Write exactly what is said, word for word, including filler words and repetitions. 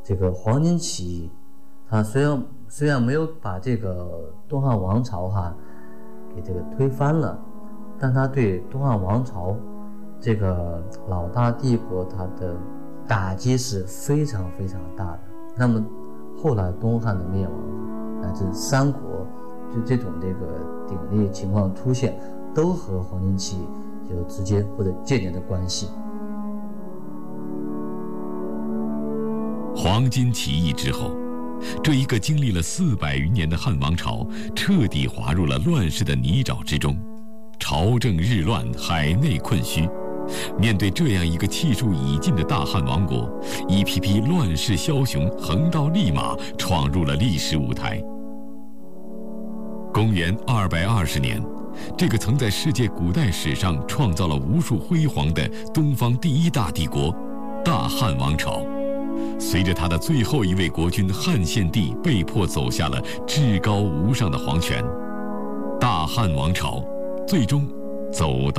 这个黄巾起义，它虽然虽然没有把这个东汉王朝哈给这个推翻了，但它对东汉王朝这个老大帝国它的打击是非常非常大的。那么后来东汉的灭亡乃至三国就这种这个鼎立情况出现，都和黄巾起义有直接或者间接的关系。 黄巾起义之后，这一个经历了四百余年的汉王朝彻底滑入了乱世的泥沼之中，朝政日乱，海内困虚。面对这样一个气数已尽的大汉王国，一批批乱世枭雄横刀立马闯入了历史舞台。公元二百二十年，这个曾在世界古代史上创造了无数辉煌的东方第一大帝国——大汉王朝，随着他的最后一位国君汉献帝被迫走下了至高无上的皇权，大汉王朝最终走到